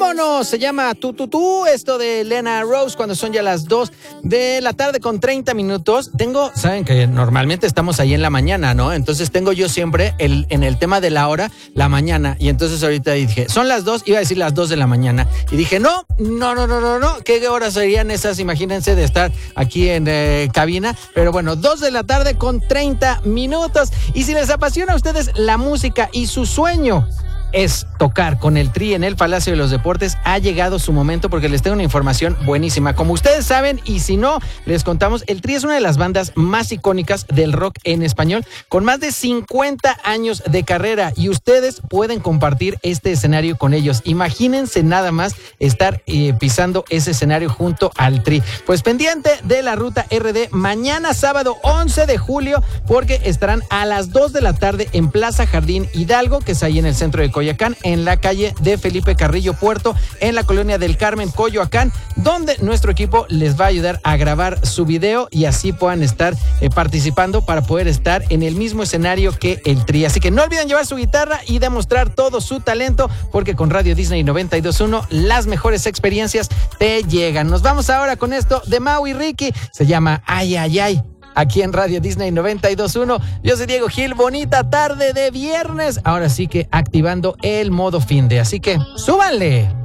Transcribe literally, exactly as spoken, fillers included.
vámonos. Se llama Tú, Tú, Tú, esto de Lena Rose, cuando son ya las dos de la tarde con treinta minutos. Tengo, saben que normalmente estamos ahí en la mañana, ¿no? Entonces tengo yo siempre el, en el tema de la hora, la mañana. Y entonces ahorita dije, son las dos, iba a decir las dos de la mañana. Y dije, no, no, no, no, no, no. ¿Qué horas serían esas? Imagínense de estar aquí en eh, cabina. Pero bueno, dos de la tarde con treinta minutos. Y si les apasiona a ustedes la música y su sueño es tocar con el Tri en el Palacio de los Deportes, ha llegado su momento porque les tengo una información buenísima. Como ustedes saben, y si no, les contamos, el Tri es una de las bandas más icónicas del rock en español, con más de cincuenta años de carrera, y ustedes pueden compartir este escenario con ellos. Imagínense nada más estar eh, pisando ese escenario junto al Tri. Pues pendiente de la Ruta R D, mañana sábado once de julio, porque estarán a las dos de la tarde en Plaza Jardín Hidalgo, que es ahí en el centro de Coyoacán, en la calle de Felipe Carrillo Puerto, en la colonia del Carmen, Coyoacán, donde nuestro equipo les va a ayudar a grabar su video y así puedan estar eh, participando para poder estar en el mismo escenario que el Tri. Así que no olviden llevar su guitarra y demostrar todo su talento, porque con Radio Disney noventa y dos punto uno las mejores experiencias te llegan. Nos vamos ahora con esto de Mau y Ricky, se llama Ay, Ay, Ay, aquí en Radio Disney noventa y dos punto uno. Yo soy Diego Gil, bonita tarde de viernes. Ahora sí que activando el modo fin de, así que súbanle.